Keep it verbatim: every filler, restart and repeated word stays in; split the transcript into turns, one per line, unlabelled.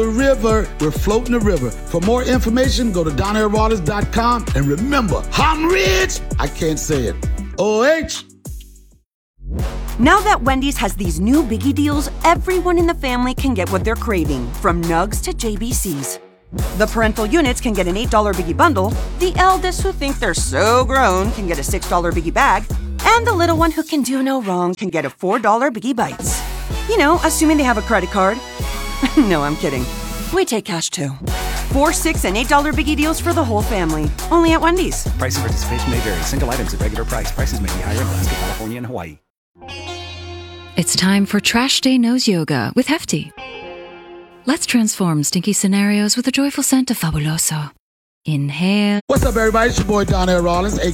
river. We're floating the river. For more information, go to Donnell Rawlings dot com. And remember, I'm rich. I can't say it. O H.
Now that Wendy's has these new biggie deals, everyone in the family can get what they're craving, from nugs to J B Cs. The parental units can get an eight dollar biggie bundle, the eldest who think they're so grown can get a six dollar biggie bag, and the little one who can do no wrong can get a four dollar biggie bites. You know, assuming they have a credit card. No, I'm kidding. We take cash too. Four, six, and eight dollar biggie deals for the whole family. Only at Wendy's.
Price and participation may vary. Single items at regular price. Prices may be higher in Alaska, California, and Hawaii.
It's time for Trash Day Nose Yoga with Hefty. Let's transform stinky scenarios with a joyful scent of Fabuloso. Inhale.
What's up, everybody? It's your boy, Donnell Rawlings, a